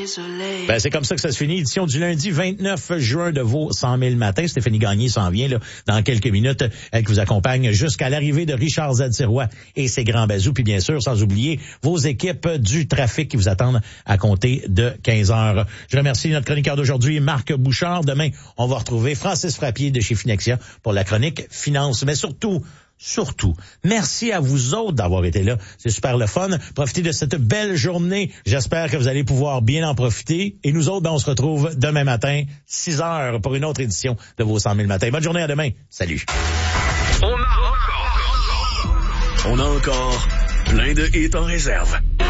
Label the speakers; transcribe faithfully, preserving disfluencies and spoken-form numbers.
Speaker 1: Ben, c'est comme ça que ça se finit. Édition du lundi vingt-neuf juin de vos cent mille matins. Stéphanie Gagné s'en vient là dans quelques minutes. Elle qui vous accompagne jusqu'à l'arrivée de Richard Z-Sirois et ses grands bazous. Puis bien sûr, sans oublier vos équipes du trafic qui vous attendent à compter de quinze heures. Je remercie notre chroniqueur d'aujourd'hui, Marc Bouchard. Demain, on va retrouver Francis Frappier de chez Finexia pour la chronique Finance. Mais surtout, Surtout, merci à vous autres d'avoir été là. C'est super le fun. Profitez de cette belle journée. J'espère que vous allez pouvoir bien en profiter. Et nous autres, ben, on se retrouve demain matin, six heures, pour une autre édition de vos cent mille matins. Bonne journée, à demain. Salut.
Speaker 2: On a encore, on a encore plein de hits en réserve.